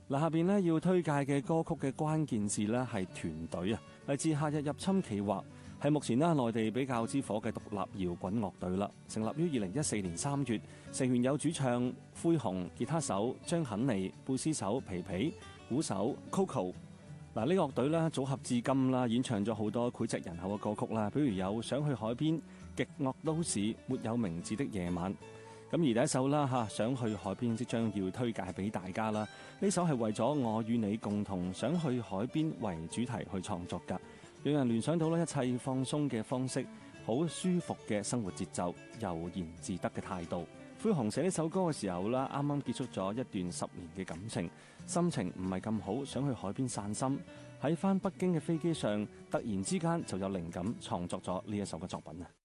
嗱，下邊要推介嘅歌曲嘅關鍵字咧係團隊啊，嚟自夏日入侵企劃，係目前內地比較之火嘅獨立搖滾樂隊啦。成立於2014年3月，成員有主唱灰熊、吉他手張肯尼、貝斯手皮皮、鼓手 Coco。嗱，呢個樂隊組合至今啦，演唱咗好多膾炙人口嘅歌曲啦，比如有想去海邊、極樂都市、沒有名字的夜晚。咁而第一首想去海邊即將要推介俾大家啦。呢首係為咗我與你共同想去海邊為主題去創作㗎，讓人聯想到一切放鬆嘅方式，好舒服嘅生活節奏，悠然自得嘅態度。灰熊寫呢首歌嘅時候啱啱結束咗一段10年嘅感情，心情唔係咁好，想去海邊散心。喺返北京嘅飛機上，突然之間就有靈感創作咗呢一首嘅作品啊！